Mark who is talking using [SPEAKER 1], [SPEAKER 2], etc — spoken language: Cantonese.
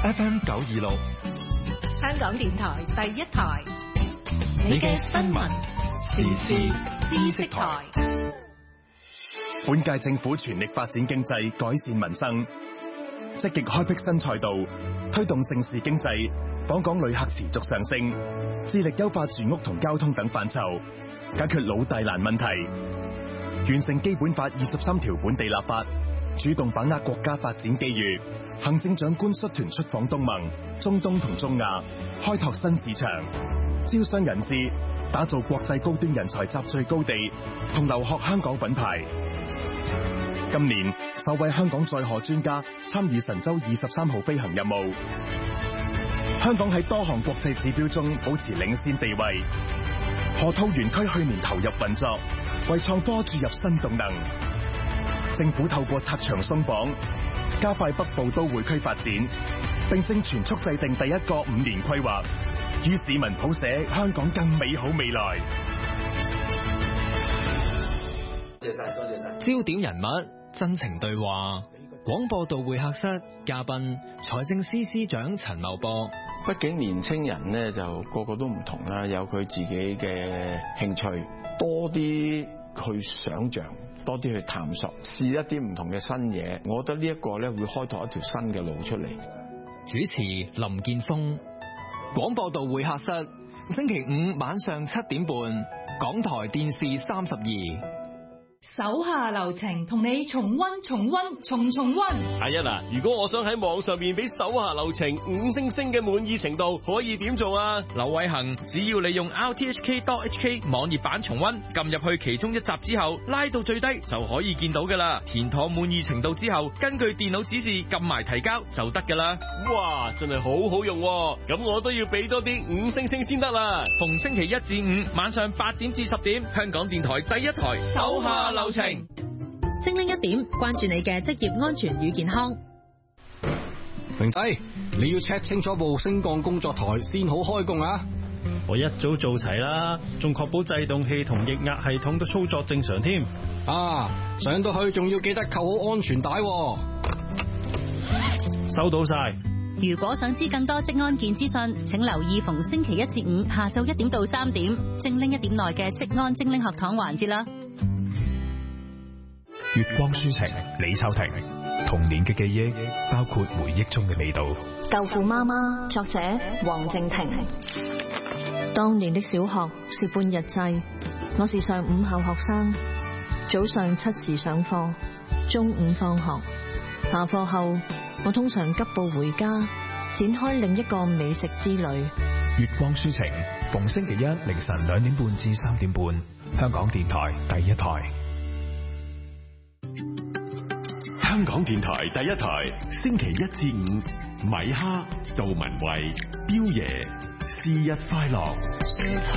[SPEAKER 1] FM 926，
[SPEAKER 2] 香港電台第一台，你嘅新聞時事知識台。
[SPEAKER 3] 本屆政府全力發展經濟，改善民生，積極開闢新賽道，推動盛事經濟，訪港旅客持續上升，致力優化住屋同交通等範疇，解決老大難問題，完成基本法23條本地立法，主動把握國家發展機遇。行政長官率團出訪東盟、中東同中亞，開拓新市場，招商引資，打造國際高端人才集聚高地，同留學香港品牌。今年首位香港載荷專家參與神舟23號飛行任務，香港喺多項國際指標中保持領先地位。河套園區去年投入運作，為創科注入新動能。政府透過拆牆鬆綁，加快北部都會區發展，並正全速制定第一個5年規劃，與市民譜寫香港更美好未來。
[SPEAKER 4] 多謝晒。
[SPEAKER 5] 焦點人物，真情對話。廣播道會客室嘉賓，財政司司長陳茂波。
[SPEAKER 6] 畢竟年青人呢就個個都唔同啦，有佢自己嘅興趣，多啲去想像，多啲去探索，試一啲唔同嘅新嘢。我覺得呢一個呢會開拓一條新嘅路出嚟。
[SPEAKER 5] 主持林健鋒。廣播道會客室，星期五晚上7點半，港台電視32。
[SPEAKER 2] 手下留情，同你重溫。
[SPEAKER 7] 阿一啊，如果我想喺網上面俾手下留情5星星嘅滿意程度，可以點做啊？
[SPEAKER 8] 劉偉恒，只要你用 rthk.hk 網頁版重溫，撳入去其中一集之後，拉到最低就可以見到噶啦。填妥滿意程度之後，根據電腦指示撳埋提交就得噶啦。
[SPEAKER 7] 哇，真係好好用喎！咁我都要俾多啲5星星先得啦。
[SPEAKER 8] 逢星期1至5晚上8點至10點，香港電台第一台手下留情。
[SPEAKER 9] 精靈一點，關注你嘅職業安全與健康。
[SPEAKER 10] 明仔，你要 check 清楚部升降工作台先好開工啊！
[SPEAKER 11] 我一早做齊啦，仲確保制動器同液壓系統都操作正常添。
[SPEAKER 10] 啊，上到去仲要記得扣好安全帶喎。
[SPEAKER 11] 收到晒。
[SPEAKER 9] 如果想知更多職安健資訊，請留意逢星期1至5下晝1點到3點，精靈一點內嘅職安精靈學堂環節啦。
[SPEAKER 12] 月光書情，李秋婷。童年嘅記憶包括回憶中嘅味道。
[SPEAKER 13] 舅父媽媽，作者黃靜婷。當年的小學是半日制，我是上午校學生，早上7時上課，中午放學，下課後我通常急步回家，展開另一個美食之旅。
[SPEAKER 12] 月光書情，逢星期一凌晨2點半至3點半，香港電台第一台。
[SPEAKER 14] 香港電台第一台，星期1至5，米哈、杜文慧、彪爺，生日快樂。